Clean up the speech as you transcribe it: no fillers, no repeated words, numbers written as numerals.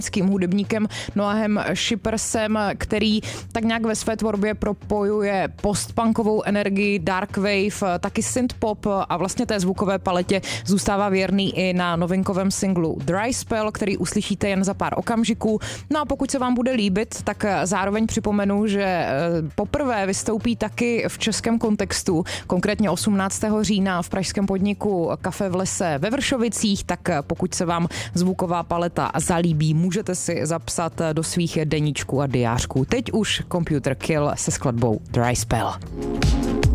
hudebníkem Noahem Schippersem, který tak nějak ve své tvorbě propojuje postpunkovou energii, dark wave, taky synthpop a vlastně té zvukové paletě zůstává věrný i na novinkovém singlu Dry Spell, který uslyšíte jen za pár okamžiků. No a pokud se vám bude líbit, tak zároveň připomenu, že poprvé vystoupí taky v českém kontextu, konkrétně 18. října v pražském podniku Kafe v lese ve Vršovicích, tak pokud se vám zvuková paleta zalíbí, můžete si zapsat do svých deníčků a diářků. Teď už Computer Kill se skladbou Dry Spell.